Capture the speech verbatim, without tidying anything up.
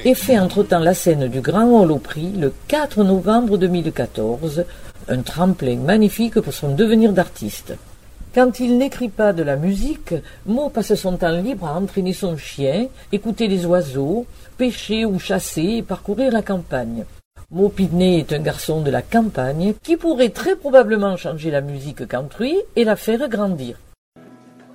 et fait entre-temps la scène du Grand Hall au Prix le quatre novembre deux mille quatorze, un tremplin magnifique pour son devenir d'artiste. Quand il n'écrit pas de la musique, Mo passe son temps libre à entraîner son chien, écouter les oiseaux, pêcher ou chasser et parcourir la campagne. Mo Pitney est un garçon de la campagne qui pourrait très probablement changer la musique country et la faire grandir.